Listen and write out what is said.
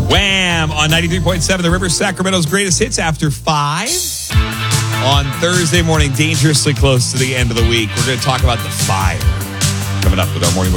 Wham! On 93.7, the River Sacramento's greatest hits after 5. On Thursday morning, dangerously close to the end of the week, we're going to talk about the fire. Coming up with our morning